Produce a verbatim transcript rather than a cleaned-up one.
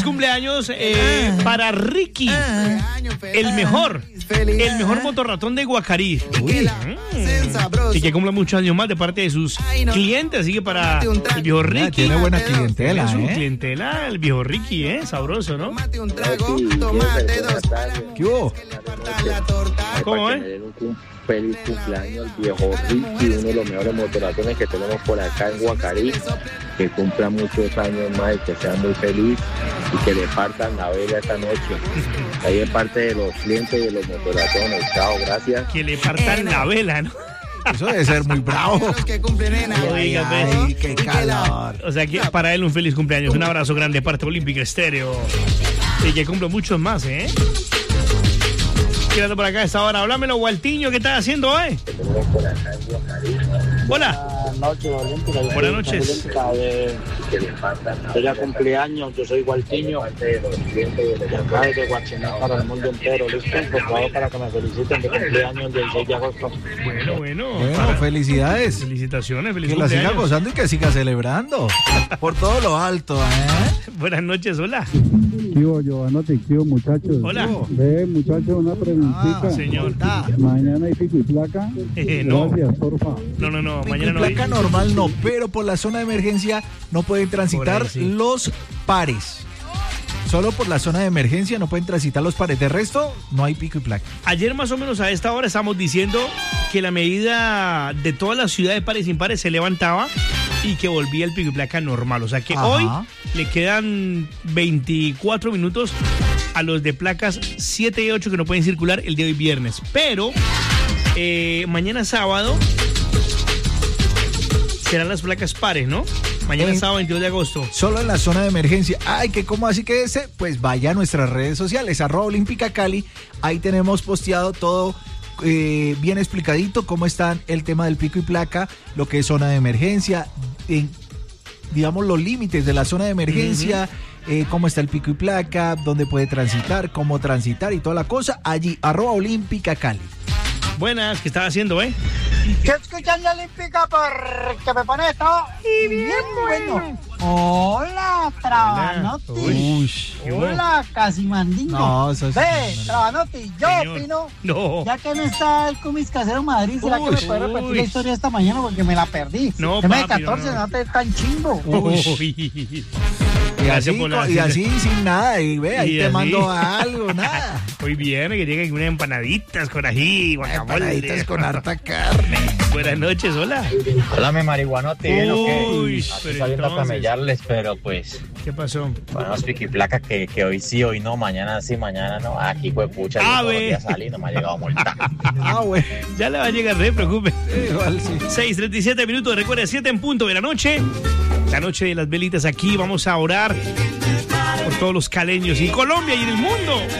Cumpleaños eh, para Ricky, el mejor, el mejor motorratón de Guacarí. Uy, mm. Y que cumpla muchos años más de parte de sus clientes, así que para el viejo Ricky. Tiene buena clientela, Tiene su ¿eh? clientela, el viejo Ricky, ¿eh? Sabroso, ¿no? ¿Qué hubo? ¿Cómo, eh? Feliz cumpleaños al viejo Ricky, uno de los mejores motorratones que tenemos por acá en Guacarí, que cumpla muchos años más y que sea muy feliz y que le partan la vela esta noche. Ahí es parte de los clientes y de los motorratones. Chao, gracias. Que le partan la vela, ¿no? Eso debe ser muy bravo. Ay, ay, qué calor. O sea, que para él un feliz cumpleaños. Un abrazo grande de parte de Olímpica Estéreo. Y que cumpla muchos más, ¿eh? Quédate por acá a esta hora. Háblamelo, Gualtiño, ¿qué estás haciendo hoy? Hola. Buenas noches, Olímpica. Buenas noches. De, de cumpleaños, yo soy Gualtiño. De acá de Guachiná para el mundo entero. Listo, por favor, para que me feliciten de cumpleaños el dieciséis de agosto. Bueno, bueno. Bueno, para... felicidades. Felicitaciones, feliz Que la cumpleaños. siga gozando y que siga celebrando. Por todo lo alto, ¿eh? Buenas noches, hola. Tío, Giovanotti, tío, muchachos. Hola. Ve, muchachos, una preguntita. Ah, señor. Mañana hay pico y placa. Eh, no. Gracias, porfa. No, no, no. Pico Mañana y no hay. placa normal no, pero por la zona de emergencia no pueden transitar Por ahí, sí. los pares. Solo por la zona de emergencia no pueden transitar los pares. De resto, no hay pico y placa. Ayer más o menos a esta hora estamos diciendo que la medida de toda la ciudad de pares y impares se levantaba y que volvía el pico y placa normal. O sea que Ajá. hoy le quedan veinticuatro minutos a los de placas siete y ocho que no pueden circular el día de hoy viernes. Pero eh, mañana sábado serán las placas pares, ¿no? Mañana En- sábado veintidós de agosto. Solo en la zona de emergencia. Ay, que cómo así que ese, pues vaya a nuestras redes sociales, arroba Olímpica Cali. Ahí tenemos posteado todo eh, bien explicadito cómo está el tema del pico y placa, lo que es zona de emergencia, en, digamos los límites de la zona de emergencia, uh-huh. eh, cómo está el pico y placa, dónde puede transitar, cómo transitar y toda la cosa. Allí, arroba Olímpica Cali. Buenas, ¿qué estás haciendo, eh? ¿Qué escuchan la Olímpica porque me pone esto? Y bien bueno. Hola, Trabanotti. Uy, Hola, Casimandingo. No, eso es- Ve, Trabanotti, yo Señor. opino, No. ya que no está el Cumis Casero Madrid, ¿será que me Uy, puede repetir uy. la historia esta mañana? Porque me la perdí. No, M de papi, catorce, no, no, no. te tan chingo. Uy. Y Gracias así, por la- y así sin nada, y ve, ahí Y te así. mando algo, nada. Muy bien, que lleguen unas empanaditas con ají, guacamole. Empanaditas con harta carne. Buenas noches, hola. Hola, mi marihuanote, ¿bien o qué? Uy, Aquí pero saliendo a entonces- camellarles, pero pues, ¿Qué pasó? bueno, es piqui placa que, que hoy sí, hoy no, mañana sí, mañana no. Aquí, pues, pucha, yo Ah, todos los ve. días salí, no me ha llegado multa. Ah, güey. Ya le va a llegar, no se preocupe. Igual sí. seis treinta y siete minutos, recuerde, siete en punto de la noche. La noche de las velitas aquí, vamos a orar por todos los caleños y Colombia y en el mundo.